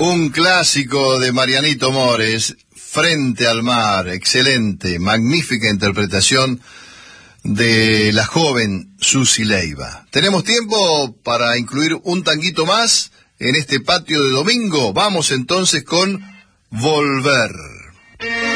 Un clásico de Marianito Mores, Frente al Mar, excelente, magnífica interpretación de la joven Susi Leiva. ¿Tenemos tiempo para incluir un tanguito más en este patio de domingo? Vamos entonces con Volver.